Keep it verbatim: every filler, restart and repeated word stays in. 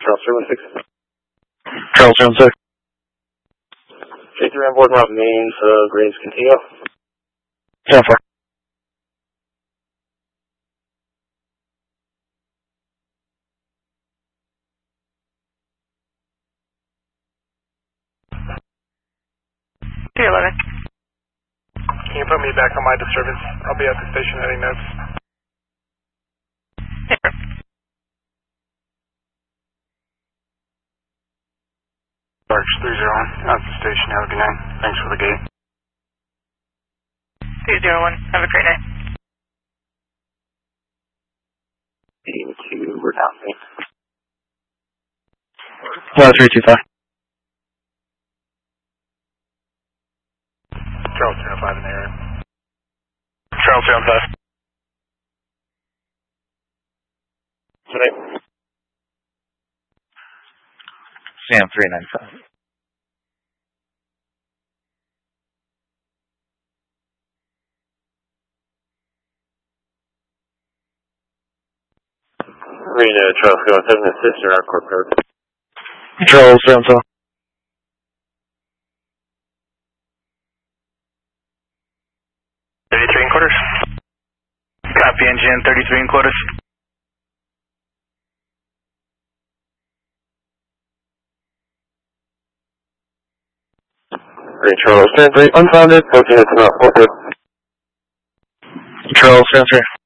Charles three one six. Charles three one six. J three on board, Rob names, uh, Graves Continue. ten four. three eleven. Can you put me back on my disturbance? I'll be at the station heading notes. Yeah. Arch three zero one, at the station, have a good night. Thanks for the gate. three zero one, have a great night. Team two, we're down, thanks. Uh, three two five. Charles three oh five in the area. Charles three oh five. Tonight. Sam three nine five. Marina, Charles three one seven, assist or our corp code. Charles three one seven. thirty-three and quarters. Copy engine, thirty-three and quarters. Marina, Charles three one three, unfounded, fourteen is not corporate. Charles three one three.